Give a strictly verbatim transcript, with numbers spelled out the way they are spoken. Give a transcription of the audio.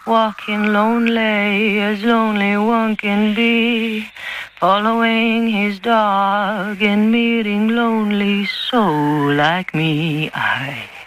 walking lonely as lonely one can be, following his dog and meeting lonely soul like me. I